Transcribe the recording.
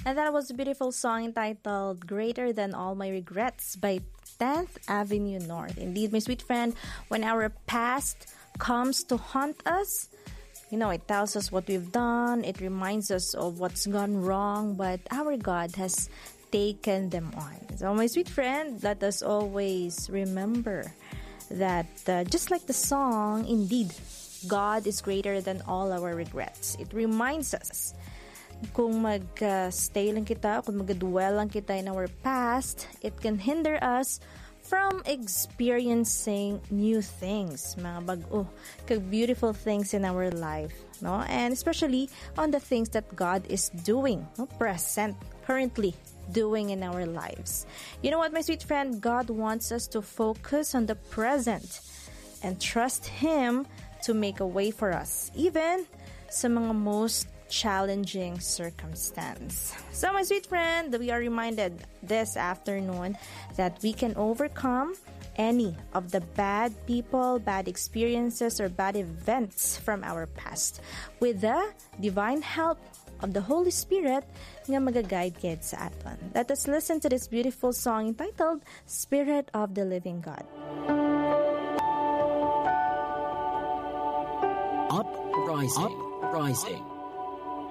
And that was a beautiful song entitled Greater Than All My Regrets by 10th Avenue North. Indeed, my sweet friend, when our past comes to haunt us, it tells us what we've done, it reminds us of what's gone wrong, but our God has taken them on. So, my sweet friend, let us always remember that just like the song, indeed, God is greater than all our regrets. It reminds us, kung mag-stay lang kita, kung mag-dwell lang kita in our past, it can hinder us from experiencing new things, mga bago, beautiful things in our life, no? And especially on the things that God is doing, present, currently doing in our lives. You know what, my sweet friend? God wants us to focus on the present and trust Him to make a way for us, even sa mga most challenging circumstance. So, my sweet friend, we are reminded this afternoon that we can overcome any of the bad people, bad experiences, or bad events from our past with the divine help of the Holy Spirit nga mag-guide kid sa aton. Let us listen to this beautiful song entitled Spirit of the Living God. Uprising.